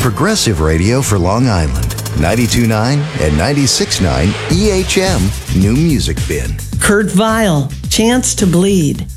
Progressive radio for Long Island. 92.9 and 96.9 EHM New Music Bin. Kurt Vile, Chance to Bleed.